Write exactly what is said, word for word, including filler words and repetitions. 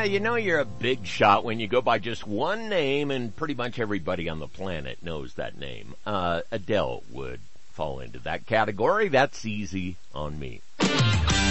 Yeah, you know you're a big shot when you go by just one name, and pretty much everybody on the planet knows that name. Uh, Adele would fall into that category. That's easy on me.